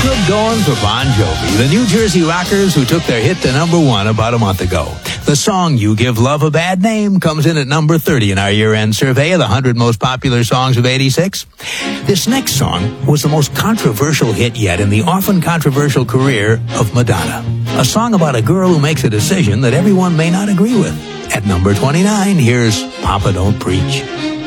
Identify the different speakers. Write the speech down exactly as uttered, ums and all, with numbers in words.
Speaker 1: Good going for Bon Jovi, the New Jersey rockers who took their hit to number one about a month ago. The song You Give Love a Bad Name comes in at number thirty in our year-end survey of the one hundred most popular songs of eighty-six. This next song was the most controversial hit yet in the often controversial career of Madonna. A song about a girl who makes a decision that everyone may not agree with. At number twenty-nine, here's Papa Don't Preach.